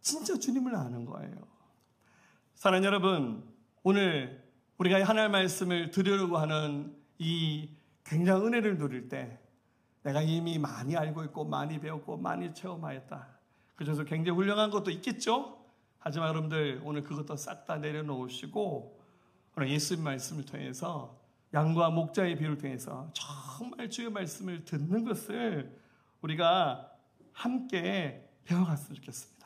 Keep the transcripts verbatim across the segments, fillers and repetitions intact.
진짜 주님을 아는 거예요. 사랑하는 여러분, 오늘 우리가 하나님의 말씀을 들으려고 하는 이 굉장한 은혜를 누릴 때 내가 이미 많이 알고 있고 많이 배웠고 많이 체험하였다. 그중에서 굉장히 훌륭한 것도 있겠죠? 하지만 여러분들 오늘 그것도 싹 다 내려놓으시고 오늘 예수님 말씀을 통해서 양과 목자의 비유를 통해서 정말 주의 말씀을 듣는 것을 우리가 함께 배워갔으면 좋겠습니다.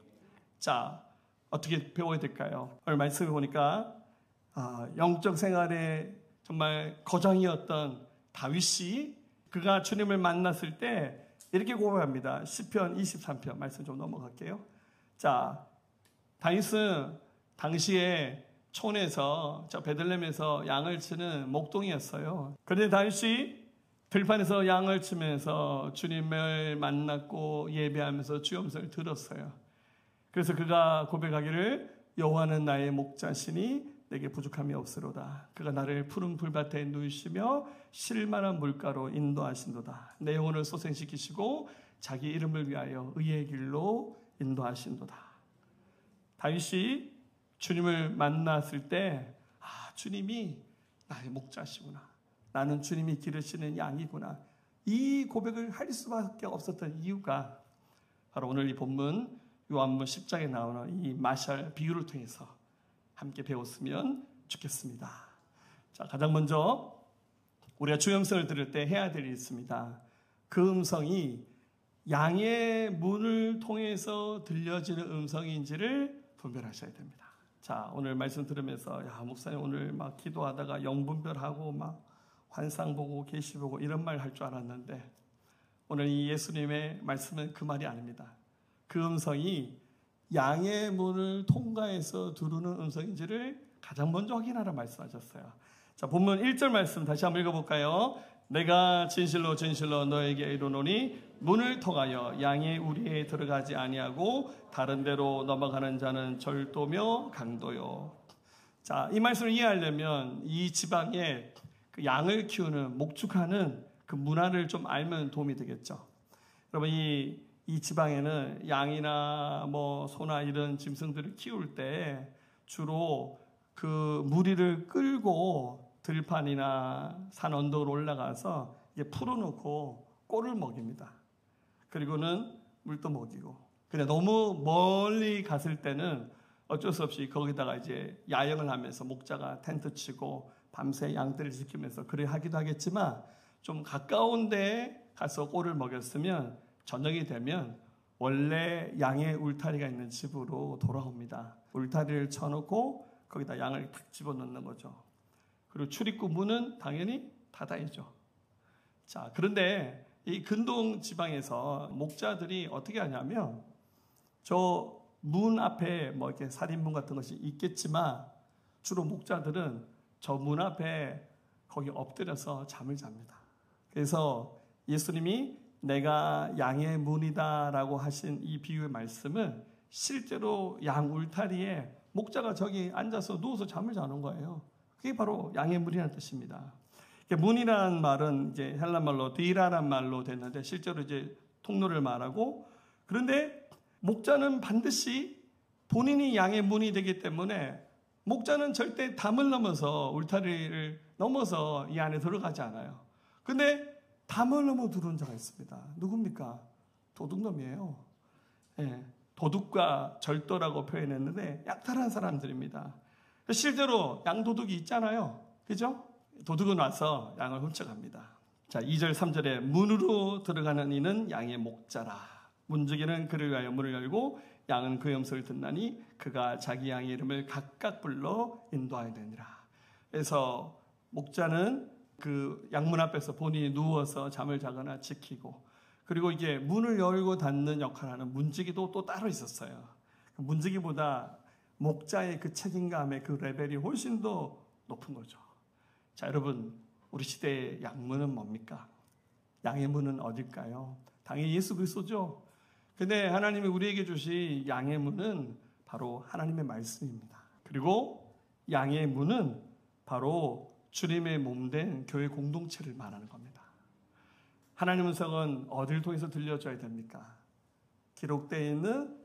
자, 어떻게 배워야 될까요? 오늘 말씀을 보니까 아, 영적 생활에 정말 거장이었던 다윗이 그가 주님을 만났을 때 이렇게 고백합니다. 시편 이십삼 편 말씀 좀 넘어갈게요. 자, 다윗은 당시에 촌에서 저 베들레헴에서 양을 치는 목동이었어요. 그런데 다윗이 들판에서 양을 치면서 주님을 만났고 예배하면서 주의 음성을 들었어요. 그래서 그가 고백하기를 여호와는 나의 목자시니 내게 부족함이 없으로다. 그가 나를 푸른 풀밭에 누이시며 쉴만한 물가로 인도하신도다. 내 영혼을 소생시키시고 자기 이름을 위하여 의의 길로 인도하신도다. 다윗이 주님을 만났을 때 아, 주님이 나의 목자시구나. 나는 주님이 기르시는 양이구나. 이 고백을 할 수밖에 없었던 이유가 바로 오늘 이 본문 요한복음 십 장에 나오는 이 마샬 비유를 통해서 함께 배웠으면 좋겠습니다. 자, 가장 먼저 우리가 주의 음성을 들을 때 해야 될 일이 있습니다. 그 음성이 양의 문을 통해서 들려지는 음성인지를 분별하셔야 됩니다. 자, 오늘 말씀 들으면서 야, 목사님 오늘 막 기도하다가 영분별하고 막 환상 보고 계시 보고 이런 말 할 줄 알았는데 오늘 이 예수님의 말씀은 그 말이 아닙니다. 그 음성이 양의 문을 통과해서 들어오는 음성인지를 가장 먼저 확인하라 말씀하셨어요. 자, 본문 일 절 말씀 다시 한번 읽어볼까요? 내가 진실로 진실로 너에게 이르노니 문을 통하여 양의 우리에 들어가지 아니하고 다른 데로 넘어가는 자는 절도며 강도요. 자, 이 말씀을 이해하려면 이 지방에 그 양을 키우는 목축하는 그 문화를 좀 알면 도움이 되겠죠. 여러분 이, 이 지방에는 양이나 뭐 소나 이런 짐승들을 키울 때 주로 그 무리를 끌고 들판이나 산 언덕으로 올라가서 이게 풀어놓고 꼴을 먹입니다. 그리고는 물도 먹이고. 근데 너무 멀리 갔을 때는 어쩔 수 없이 거기다가 이제 야영을 하면서 목자가 텐트 치고 밤새 양떼를 지키면서 그래 하기도 하겠지만 좀 가까운 데에 가서 꼴을 먹였으면 저녁이 되면 원래 양의 울타리가 있는 집으로 돌아옵니다. 울타리를 쳐놓고 거기다 양을 탁 집어넣는 거죠. 그리고 출입구 문은 당연히 닫아야죠. 자, 그런데 이 근동 지방에서 목자들이 어떻게 하냐면 저 문 앞에 뭐 이렇게 살인문 같은 것이 있겠지만 주로 목자들은 저 문 앞에 거기 엎드려서 잠을 잡니다. 그래서 예수님이 내가 양의 문이다라고 하신 이 비유의 말씀은 실제로 양 울타리에 목자가 저기 앉아서 누워서 잠을 자는 거예요. 그게 바로 양의 문이라는 뜻입니다. 문이라는 말은 이제 헬라 말로 디라라는 말로 됐는데 실제로 이제 통로를 말하고 그런데 목자는 반드시 본인이 양의 문이 되기 때문에 목자는 절대 담을 넘어서 울타리를 넘어서 이 안에 들어가지 않아요. 근데 담을 넘어 들어온 자가 있습니다. 누굽니까? 도둑놈이에요. 네, 도둑과 절도라고 표현했는데 약탈한 사람들입니다. 실제로 양도둑이 있잖아요. 그죠? 도둑은 와서 양을 훔쳐갑니다. 자, 이 절 삼 절에 문으로 들어가는 이는 양의 목자라. 문지기는 그를 위하여 문을 열고 양은 그의 음성을 듣나니 그가 자기 양의 이름을 각각 불러 인도하야 되니라. 그래서 목자는 그 양문 앞에서 본인이 누워서 잠을 자거나 지키고 그리고 이게 문을 열고 닫는 역할을 하는 문지기도 또 따로 있었어요. 문지기보다 목자의 그 책임감의 그 레벨이 훨씬 더 높은 거죠. 자, 여러분, 우리 시대의 양문은 뭡니까? 양의 문은 어딜까요? 당연히 예수 그리스도죠. 근데 하나님이 우리에게 주신 양의 문은 바로 하나님의 말씀입니다. 그리고 양의 문은 바로 주님의 몸된 교회 공동체를 말하는 겁니다. 하나님의 음성은 어딜 통해서 들려줘야 됩니까? 기록되어 있는